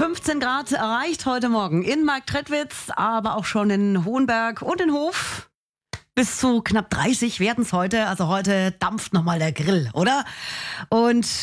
15 Grad erreicht heute Morgen in Marktredwitz, aber auch schon in Hohenberg und in Hof. Bis zu knapp 30 werden es heute. Also heute dampft nochmal der Grill, oder? Und